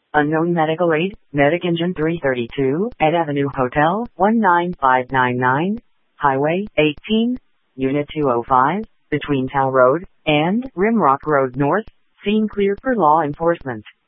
Unknown medical aid, Medic Engine 332, Ed Avenue Hotel, 19599, Highway 18, Unit 205, between Tow Road and Rimrock Road North, scene clear for law enforcement.